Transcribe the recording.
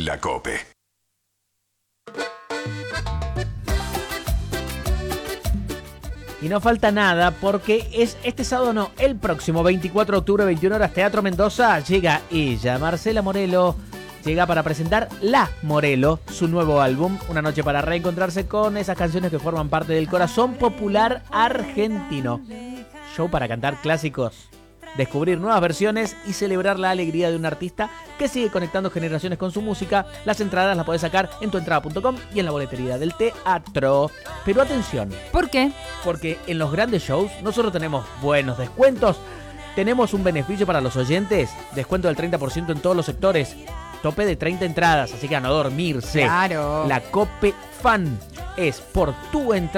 La COPE. Y no falta nada porque es este sábado, no, el próximo 24 de octubre, 21 horas, Teatro Mendoza. Llega ella, Marcela Morelo. Llega para presentar La Morelo, su nuevo álbum. Una noche para reencontrarse con esas canciones que forman parte del corazón popular argentino. Show para cantar clásicos, descubrir nuevas versiones y celebrar la alegría de un artista que sigue conectando generaciones con su música. Las entradas las podés sacar en tuentrada.com y en la boletería del teatro. Pero atención. ¿Por qué? Porque en los grandes shows nosotros tenemos buenos descuentos. Tenemos un beneficio para los oyentes. Descuento del 30% en todos los sectores. Tope de 30 entradas, así que a no dormirse. Claro. La COPE Fan es por tu entrada.